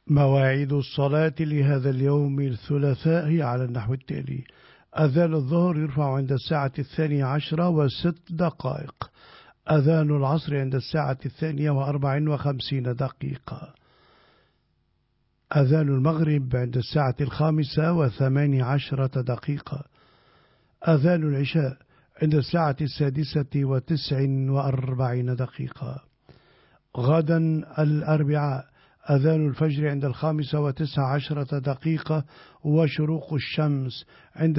مواعيد الصلاة لهذا اليوم الثلاثاء هي على النحو التالي: أذان الظهر يرفع عند الساعة 12:06. أذان العصر عند الساعة 2:54. أذان المغرب عند الساعة 5:18. أذان العشاء عند الساعة 6:49. غدا الأربعاء أذان الفجر عند 5:19، وشروق الشمس عند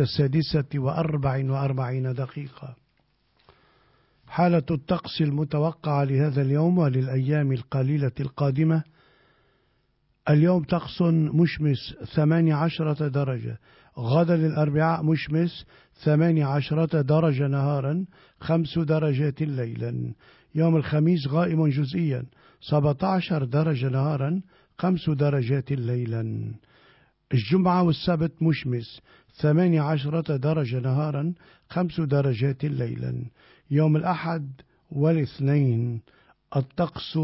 6:44. حالة الطقس المتوقعة لهذا اليوم وللأيام القليلة القادمة: اليوم طقس مشمس 18 درجة، غدا الأربعاء مشمس 18 درجة نهارا، 5 درجات ليلا. يوم الخميس غائم جزئيا 17 درجة نهارا، 5 درجات ليلا. الجمعة والسبت مشمس 18 درجة نهارا، 5 درجات ليلا. يوم الأحد والاثنين الطقس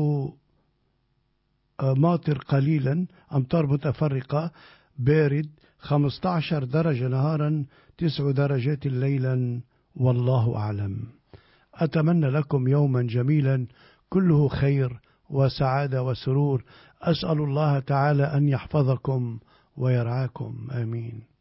ماطر قليلا، أمطار متفرقة، بارد، 15 درجة نهارا، 9 درجات ليلا، والله أعلم. أتمنى لكم يوما جميلا كله خير وسعادة وسرور. أسأل الله تعالى أن يحفظكم ويرعاكم، آمين.